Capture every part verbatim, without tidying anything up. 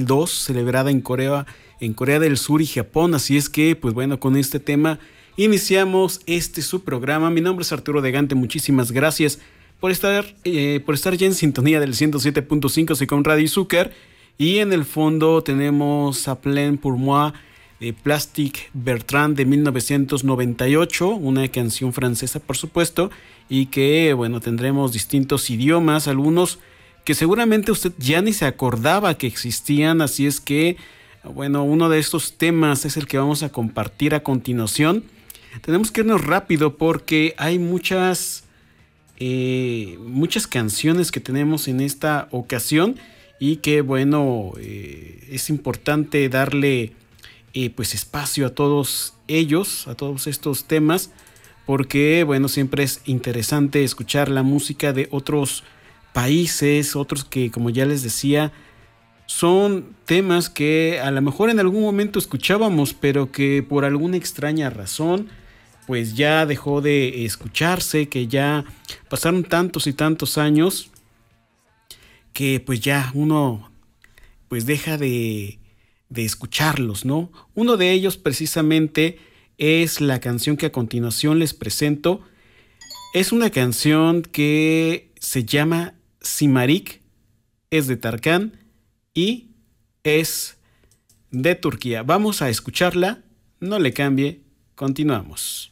mil dos, celebrada en Corea, en Corea del Sur y Japón. Así es que, pues bueno, con este tema iniciamos este su programa. Mi nombre es Arturo de Gante, muchísimas gracias por estar, eh, por estar ya en sintonía del ciento siete punto cinco Second Radio Zucker. Y en el fondo tenemos A Plein pour moi de Plastic Bertrand de mil novecientos noventa y ocho, una canción francesa por supuesto, y que bueno, tendremos distintos idiomas, algunos que seguramente usted ya ni se acordaba que existían, así es que bueno, uno de estos temas es el que vamos a compartir a continuación. Tenemos que irnos rápido porque hay muchas eh, muchas canciones que tenemos en esta ocasión y que bueno, eh, es importante darle eh, pues espacio a todos ellos, a todos estos temas, porque bueno, siempre es interesante escuchar la música de otros países, otros que, como ya les decía, son temas que a lo mejor en algún momento escuchábamos, pero que por alguna extraña razón pues ya dejó de escucharse, que ya pasaron tantos y tantos años que pues ya uno pues deja de, de escucharlos, ¿no? Uno de ellos precisamente es la canción que a continuación les presento. Es una canción que se llama Simarik, es de Tarkan y es de Turquía. Vamos a escucharla, no le cambie, continuamos.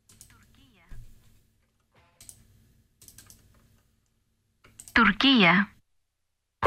Turquía.